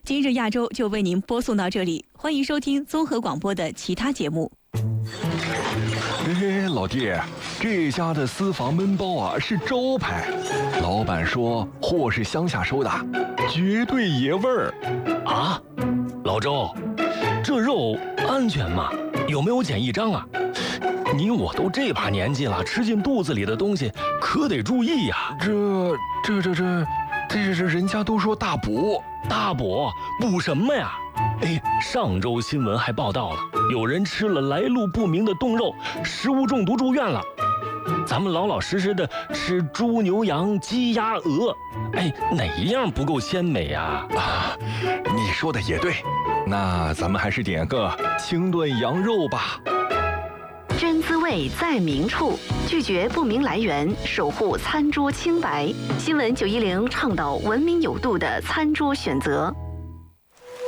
今日亚洲就为您播送到这里，欢迎收听综合广播的其他节目。 哎，老弟，这家的私房焖包啊是招牌，老板说货是乡下收的，绝对爷味儿。 啊，老周，这肉安全吗？有没有检疫章啊？你我都这把年纪了，吃进肚子里的东西可得注意呀。 这人家都说大补， 大补什么呀？哎，上周新闻还报道了，有人吃了来路不明的冻肉，食物中毒住院了。咱们老老实实的吃猪牛羊鸡鸭鹅，哎，哪一样不够鲜美呀？ 你说的也对，那咱们还是点个清炖羊肉吧。 真滋味在明处，拒绝不明来源，守护餐桌清白。新闻910倡导文明有度的餐桌选择。